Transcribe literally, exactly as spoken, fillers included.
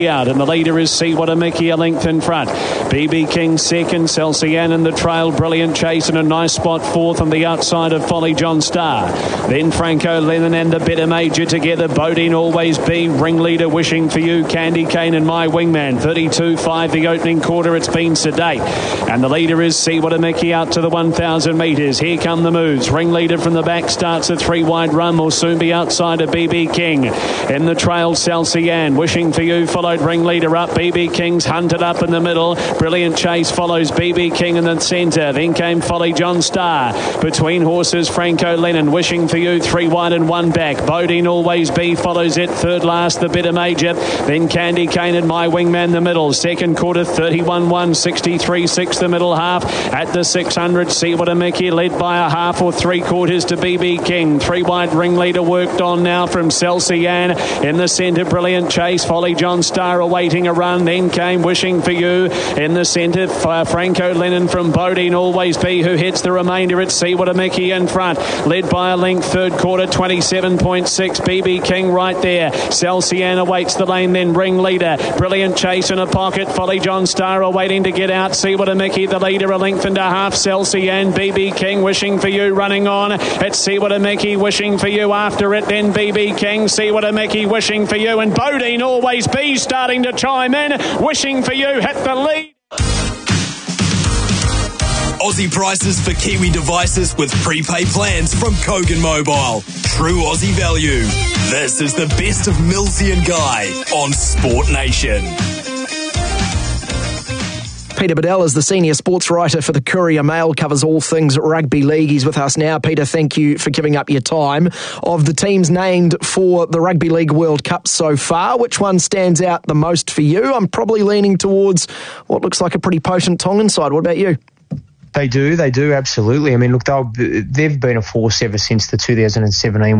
out, and the leader is See What a Mickey a length in front. B B King second, Celsian in the trail, Brilliant Chase in a nice spot fourth on the outside of Folly John Star. Then Franco Lennon and the Better Major together, Bodine Always Be, Ringleader Wishing for You, Candy Cane and My Wingman. thirty-two five the opening quarter, it's been sedate. And the leader is See What a Mickey out to the one thousand metres. Here come the moves. Ringleader from the back starts a three wide run, will soon be outside of B B King. In the trail, Celsian, Wishing for You followed Ringleader up. B B King's hunted up in the middle. Brilliant Chase follows B B King in the centre. Then came Folly John Star. Between horses, Franco Lennon, Wishing for You, three wide and one back. Bodine Always Be follows it. Third last, the Better Major. Then Candy Cane and My Wingman the middle. Second quarter, thirty-one one, sixty-three six the middle half. At the six hundred, See What a Mickey led by a half or three quarters to B B King. Three wide Ringleader worked on now from Celsian. In the centre, Brilliant Chase. Folly John Star awaiting a run. Then came Wishing for You. In the centre, uh, Franco Lennon from Bodine Always Be, who heads the remainder at See What a Mickey in front. Led by a length, third quarter, twenty-seven point six. B B King right there. Celsian awaits the lane, then Ringleader. Brilliant Chase in a pocket. Folly John Star awaiting to get out. See What a Mickey, the leader, a length and a half. Celsian, B B King, Wishing for You running on. It's See What a Mickey, Wishing for You after it. Then B B King, See What a Mickey, Wishing for You. And Bodine Always Be starting to chime in. Wishing for You hit the lead. Aussie prices for Kiwi devices with prepaid plans from Kogan Mobile. True Aussie value. This is the best of Millsy and Guy on Sport Nation. Peter Bedell is the senior sports writer for the Courier Mail, covers all things rugby league. He's with us now. Peter, thank you for giving up your time. Of the teams named for the Rugby League World Cup so far, which one stands out the most for you? I'm probably leaning towards what looks like a pretty potent Tongan side. What about you? They do, they do, absolutely. I mean, look, they've been a force ever since the two thousand seventeen